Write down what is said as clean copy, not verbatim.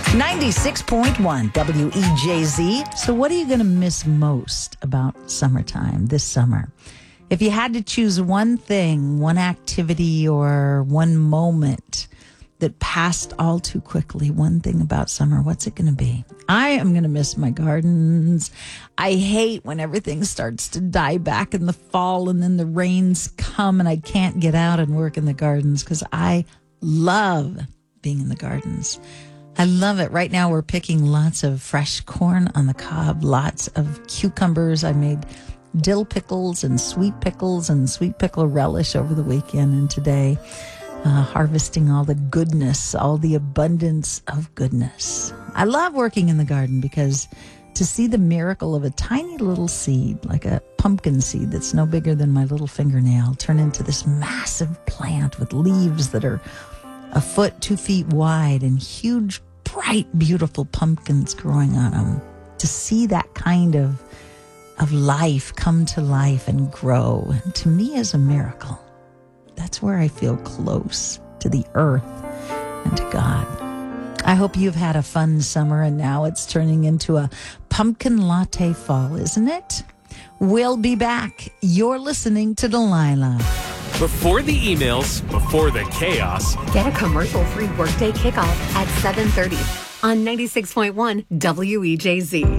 96.1 WEJZ. So what are you going to miss most about summertime this summer? If you had to choose one thing, one activity, or one moment that passed all too quickly, one thing about summer, what's it going to be? I am going to miss my gardens. I hate when everything starts to die back in the fall and then the rains come and I can't get out and work in the gardens because I love being in the gardens. I love it. Right now we're picking lots of fresh corn on the cob, lots of cucumbers. I made dill pickles and sweet pickle relish over the weekend and today. Harvesting all the goodness, all the abundance of goodness. I love working in the garden because to see the miracle of a tiny little seed, like a pumpkin seed that's no bigger than my little fingernail, turn into this massive plant with leaves that are a foot, 2 feet wide and huge, bright, beautiful pumpkins growing on them. To see that kind of life come to life and grow, to me is a miracle. That's where I feel close to the earth and to God. I hope you've had a fun summer and now it's turning into a pumpkin latte fall, isn't it? We'll be back. You're listening to Delilah. Before the emails, before the chaos. Get a commercial-free workday kickoff at 7:30 on 96.1 WEJZ.